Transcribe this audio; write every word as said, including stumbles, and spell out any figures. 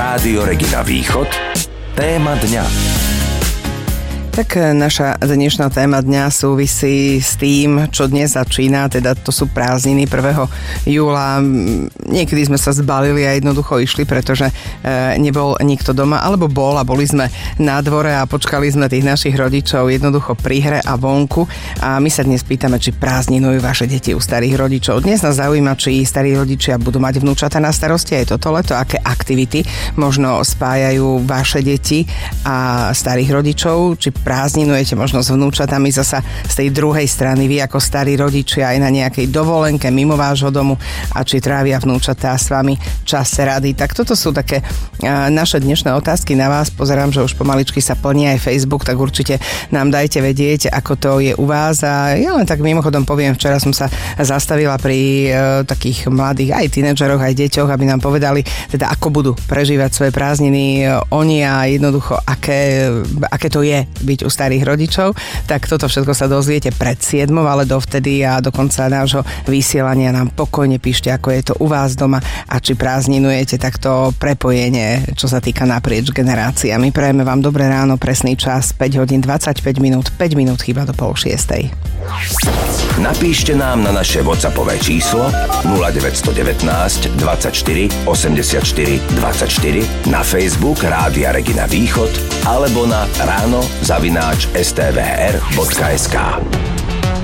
Rádio Regina Východ. Téma dňa. Tak naša dnešná téma dňa súvisí s tým, čo dnes začína, teda to sú prázdniny prvého júla. Niekedy sme sa zbalili a jednoducho išli, pretože e, nebol nikto doma, alebo bol a boli sme na dvore a počkali sme tých našich rodičov jednoducho pri hre a vonku. A my sa dnes pýtame, či prázdninujú vaše deti u starých rodičov. Dnes nás zaujíma, či starí rodičia budú mať vnúčata na starosti aj toto leto, aké aktivity možno spájajú vaše deti a starých rodičov, či prázdninujete možno s vnúčatami zasa z tej druhej strany, vy ako starí rodičia aj na nejakej dovolenke mimo vášho domu a či trávia vnúčatá s vami čas rady. Tak toto sú také a, naše dnešné otázky na vás. Pozerám, že už pomaličky sa plní aj Facebook, tak určite nám dajte vedieť, ako to je u vás. A ja len tak mimochodom poviem, včera som sa zastavila pri e, takých mladých aj tínedžeroch, aj deťoch, aby nám povedali, teda ako budú prežívať svoje prázdniny e, oni a jednoducho, aké, aké to je byť u starých rodičov, tak toto všetko sa dozviete pred siedmou, ale dovtedy a do konca nášho vysielania nám pokojne píšte, ako je to u vás doma a či prázdninujete takto prepojenie, čo sa týka naprieč generáciami. Prajeme vám dobré ráno, presný čas, päť hodín dvadsaťpäť minút, päť minút chýba do pol šiestej. Napíšte nám na naše WhatsAppové číslo nula deväť jedna deväť dvadsaťštyri osemdesiatštyri dvadsaťštyri, na Facebook Rádia Regina Východ alebo na ráno zavináč es té vé er bodka es ká.